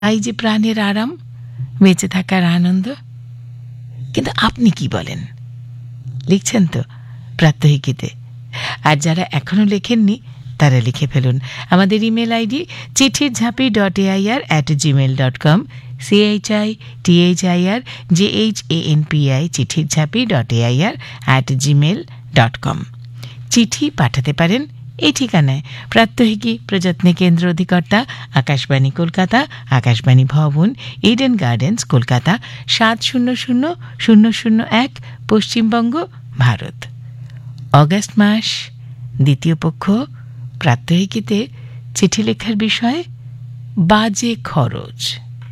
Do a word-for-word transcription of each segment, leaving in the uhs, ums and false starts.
এই যে প্রাণের আরাম, বেঁচে থাকার আনন্দ। কিন্তু আপনি কি বলেন? লিখছেন তো প্রাত্যহিকীতে। আর যারা এখনো লেখেননি তারা লিখে ফেলুন। আমাদের ইমেল আইডি চিঠির ঝাঁপি dot AIR at Gmail dot com, সিএইচআই টিএইচআইআর জেএইচএএনপিআই চিঠির ঝাঁপি dot AIR at Gmail dot com. চিঠি পাঠাতে পারেন এই ঠিকানায়: প্রাত্যহিকী প্রযত্নে কেন্দ্র অধিকর্তা, আকাশবাণী কলকাতা, আকাশবাণী ভবন, ইডেন গার্ডেন্স, কলকাতা সাত শূন্য শূন্য শূন্য শূন্য এক, পশ্চিমবঙ্গ, ভারত। অগাস্ট মাস, দ্বিতীয় পক্ষ। প্রাত্যহিকীতে চিঠি লেখার বিষয় বাজে খরচ।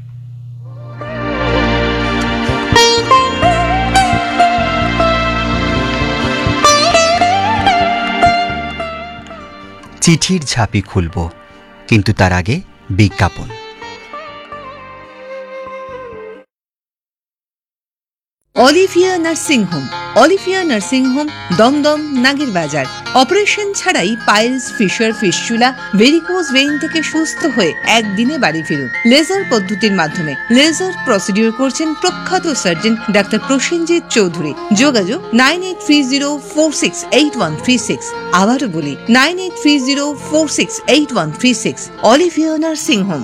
চিঠির ঝাঁপি খুলব, কিন্তু তার আগে বিজ্ঞাপন। Olivia nursing home. Olivia nursing home, Dumdum, নাগের বাজার। অপারেশন ছাড়াই piles, fisher, fistula, varicose vein থেকে সুস্থ হয়ে একদিনে বাড়ি ফিরুন লেজার পদ্ধতির মাধ্যমে। লেজার প্রসিডিউর করছেন প্রখ্যাত সার্জন ডাক্তার প্রসেনজিৎ চৌধুরী। যোগাযোগ nine eight three zero four six eight one three six. আবারও বলি nine eight three zero four six eight one three six. Olivia nursing home.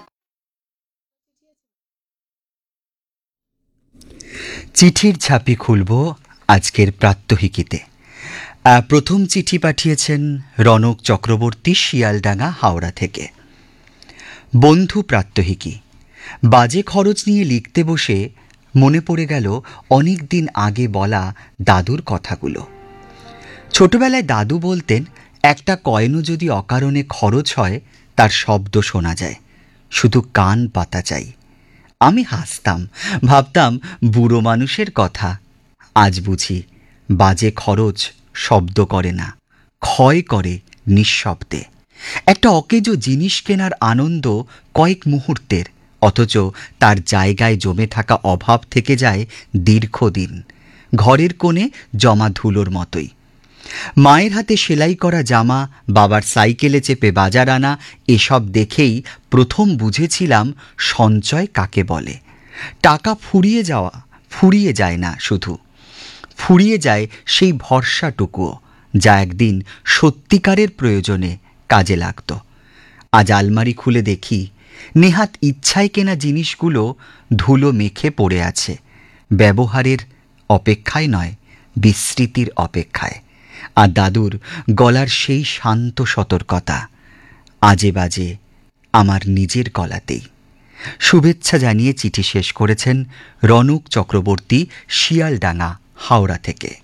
চিঠির ঝাঁপি খুলব আজকের প্রাত্যহিকীতে। প্রথম চিঠি পাঠিয়েছেন রনক চক্রবর্তী, শিয়ালডাঙ্গা, হাওড়া থেকে। বন্ধু প্রাত্যহিকী, বাজে খরচ নিয়ে লিখতে বসে মনে পড়ে গেল অনেক দিন আগে বলা দাদুর কথাগুলো। ছোটবেলায় দাদু বলতেন, একটা কয়েনও যদি অকারণে খরচ হয় তার শব্দ শোনা যায়, শুধু কান পাতা চাই। আমি হাসতাম, ভাবতাম বুড়ো মানুষের কথা। আজ বুঝি বাজে খরচ শব্দ করে না, ক্ষয় করে নিঃশব্দে। একটা অকেজো জিনিস কেনার আনন্দ কয়েক মুহূর্তের, অথচ তার জায়গায় জমে থাকা অভাব থেকে যায় দীর্ঘদিন, ঘরের কোণে জমা ধুলোর মতোই। মায়ের হাতে সেলাই করা জামা, বাবার সাইকেলে চেপে বাজার আনা, এসব দেখেই প্রথম বুঝেছিলাম সঞ্চয় কাকে বলে। টাকা ফুরিয়ে যাওয়া ফুরিয়ে যায় না, শুধু ফুরিয়ে যায় সেই ভরসাটুকুও যা একদিন সত্যিকারের প্রয়োজনে কাজে লাগত। আজ আলমারি খুলে দেখি নেহাত ইচ্ছায় কেনা জিনিসগুলো ধুলো মেখে পড়ে আছে, ব্যবহারের অপেক্ষায় নয়, বিস্মৃতির অপেক্ষায়। আর দাদুর গলার সেই শান্ত সতর্কতা আজে বাজে আমার নিজের গলাতেই। শুভেচ্ছা জানিয়ে চিঠি শেষ করেছেন রনক চক্রবর্তী, শিয়ালডাঙ্গা, হাওড়া থেকে।